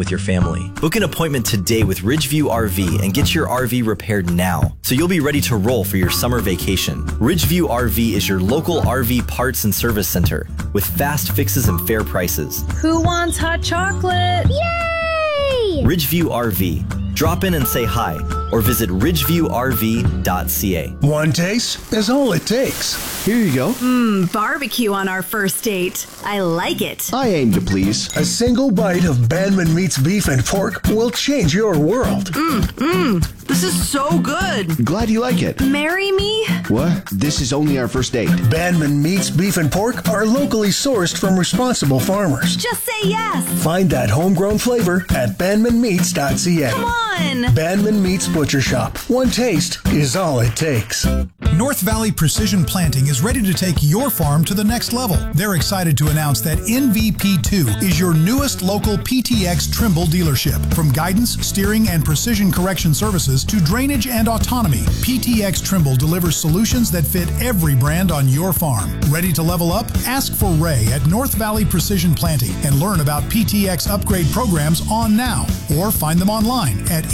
with your family. Book an appointment today with Ridgeview RV and get your RV repaired now, so you'll be ready to roll for your summer vacation. Ridgeview RV is your local RV parts and service center with fast fixes and fair prices. Who wants hot chocolate? Yay! Ridgeview RV. Drop in and say hi, or visit ridgeviewrv.ca. One taste is all it takes. Here you go. Barbecue on our first date. I like it. I aim to please. A single bite of Bandman Meats beef and pork will change your world. This is so good. Glad you like it. Marry me? What? This is only our first date. Bandman Meats beef and pork are locally sourced from responsible farmers. Just say yes. Find that homegrown flavor at bandmanmeats.ca. Come on. Bandman Meats Butcher Shop. One taste is all it takes. North Valley Precision Planting is ready to take your farm to the next level. They're excited to announce that NVP2 is your newest local PTX Trimble dealership. From guidance, steering, and precision correction services to drainage and autonomy, PTX Trimble delivers solutions that fit every brand on your farm. Ready to level up? Ask for Ray at North Valley Precision Planting and learn about PTX upgrade programs on now, or find them online at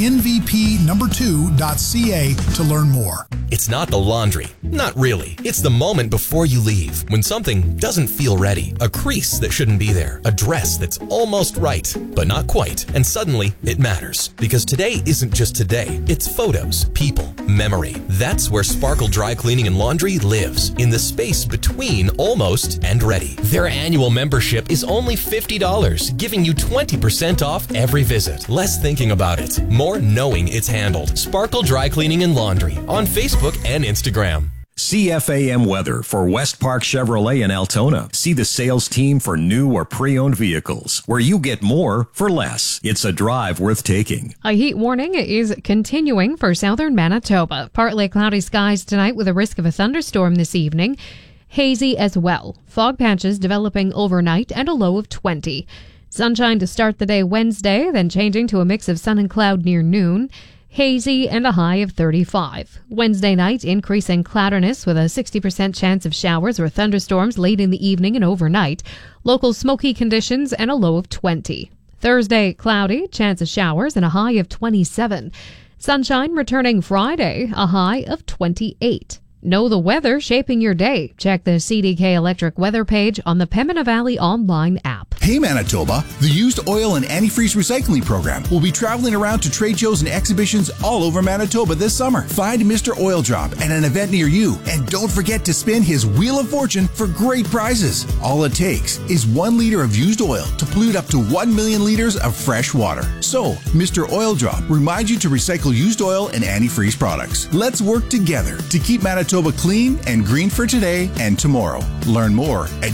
nvp2.ca to learn more. It's not the laundry. Not really. It's the moment before you leave, when something doesn't feel ready. A crease that shouldn't be there. A dress that's almost right, but not quite. And suddenly, it matters. Because today isn't just today. It's photos, people, memory. That's where Sparkle Dry Cleaning and Laundry lives, in the space between almost and ready. Their annual membership is only $50, giving you 20% off every visit. Less thinking about it, more knowing it's handled. Sparkle Dry Cleaning and Laundry on Facebook and Instagram. CFAM weather for West Park Chevrolet in Altona. See the sales team for new or pre-owned vehicles, where you get more for less. It's a drive worth taking. A heat warning is continuing for southern Manitoba. Partly cloudy skies tonight with a risk of a thunderstorm this evening. Hazy as well. Fog patches developing overnight and a low of 20. Sunshine to start the day Wednesday, then changing to a mix of sun and cloud near noon. Hazy and a high of 35. Wednesday night, increasing cloudiness with a 60% chance of showers or thunderstorms late in the evening and overnight. Local smoky conditions and a low of 20. Thursday, cloudy, chance of showers and a high of 27. Sunshine returning Friday, a high of 28. Know the weather shaping your day. Check the CDK Electric weather page on the Pembina Valley online app. Hey Manitoba, the used oil and antifreeze recycling program will be traveling around to trade shows and exhibitions all over Manitoba this summer. Find Mr. Oil Drop at an event near you, and don't forget to spin his Wheel of Fortune for great prizes. All it takes is 1 liter of used oil to pollute up to 1 million liters of fresh water. So, Mr. Oil Drop reminds you to recycle used oil and antifreeze products. Let's work together to keep Manitoba clean and green for today and tomorrow. Learn more at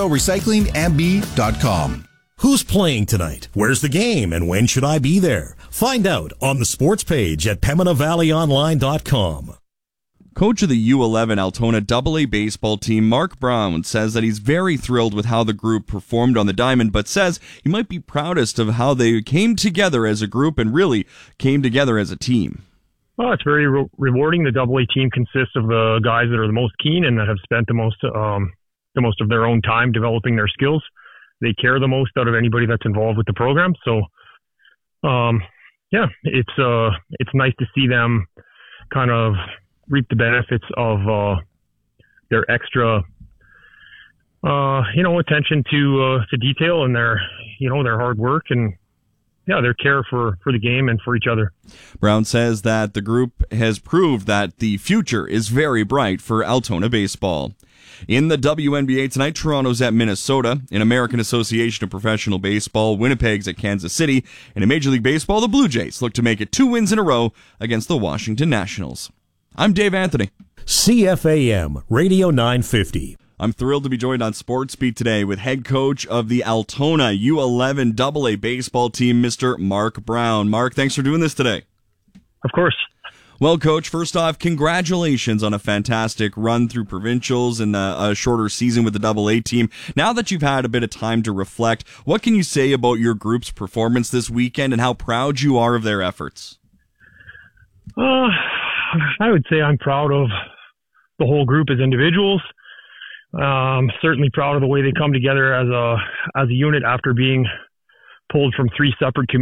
usedoilrecyclingmb.com. Who's playing tonight? Where's the game? And when should I be there? Find out on the sports page at PembinaValleyOnline.com. Coach of the U11 Altona AA baseball team, Mark Brown, says that he's very thrilled with how the group performed on the diamond, but says he might be proudest of how they came together as a group and really came together as a team. Well, it's very rewarding. The AA team consists of the guys that are the most keen and that have spent the most of their own time developing their skills. They care the most out of anybody that's involved with the program. So, it's nice to see them kind of reap the benefits of their extra, attention to detail and their hard work and their care for the game and for each other. Brown says that the group has proved that the future is very bright for Altona baseball. In the WNBA tonight, Toronto's at Minnesota. In American Association of Professional Baseball, Winnipeg's at Kansas City. And in Major League Baseball, the Blue Jays look to make it 2 wins in a row against the Washington Nationals. I'm Dave Anthony. CFAM Radio 950. I'm thrilled to be joined on Sports Beat today with head coach of the Altona U11 AA baseball team, Mr. Mark Brown. Mark, thanks for doing this today. Of course. Well, Coach, first off, congratulations on a fantastic run through provincials and a shorter season with the AA team. Now that you've had a bit of time to reflect, what can you say about your group's performance this weekend and how proud you are of their efforts? I would say I'm proud of the whole group as individuals. Certainly proud of the way they come together as a unit after being pulled from 3 separate communities.